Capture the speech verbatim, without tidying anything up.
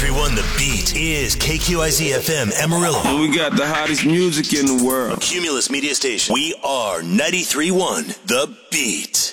ninety-three point one The Beat is K Q I Z F M Amarillo. And we got the hottest music in the world. A Cumulus Media Station. We are ninety-three point one The Beat.